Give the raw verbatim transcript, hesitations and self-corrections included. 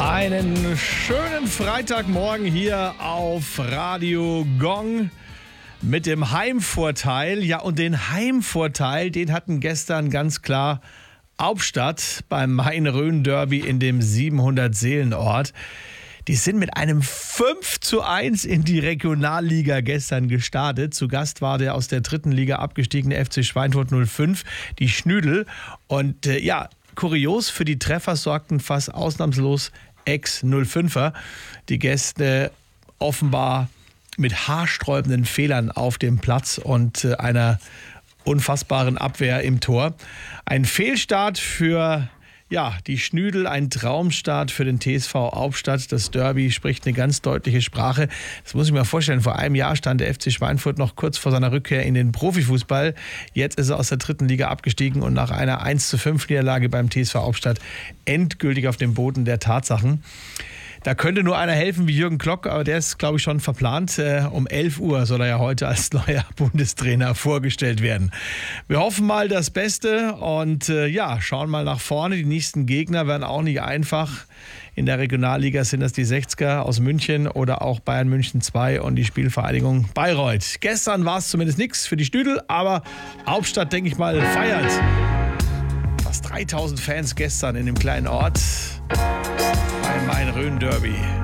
Einen schönen Freitagmorgen hier auf Radio Gong mit dem Heimvorteil. Ja, und den Heimvorteil, den hatten gestern ganz klar Hauptstadt beim Main-Rhön-Derby in dem siebenhundert-Seelen-Ort. Die sind mit einem fünf zu eins in die Regionalliga gestern gestartet. Zu Gast war der aus der dritten Liga abgestiegene F C Schweinfurt null fünf, die Schnüdel. Und äh, ja, kurios, für die Treffer sorgten fast ausnahmslos Ex-null fünfer. Die Gäste offenbar mit haarsträubenden Fehlern auf dem Platz und äh, einer unfassbaren Abwehr im Tor. Ein Fehlstart für ja, die Schnüdel, ein Traumstart für den T S V Hauptstadt. Das Derby spricht eine ganz deutliche Sprache. Das muss ich mir vorstellen. Vor einem Jahr stand der F C Schweinfurt noch kurz vor seiner Rückkehr in den Profifußball. Jetzt ist er aus der dritten Liga abgestiegen und nach einer eins zu fünf Niederlage beim T S V Hauptstadt endgültig auf dem Boden der Tatsachen. Da könnte nur einer helfen wie Jürgen Klock, aber der ist, glaube ich, schon verplant. Äh, um elf Uhr soll er ja heute als neuer Bundestrainer vorgestellt werden. Wir hoffen mal das Beste und äh, ja, schauen mal nach vorne. Die nächsten Gegner werden auch nicht einfach. In der Regionalliga sind das die sechziger aus München oder auch Bayern München zwei und die Spielvereinigung Bayreuth. Gestern war es zumindest nichts für die Schnüdel, aber Hauptstadt, denke ich mal, feiert. Fast dreitausend Fans gestern in dem kleinen Ort beim Main-Rhön-Derby.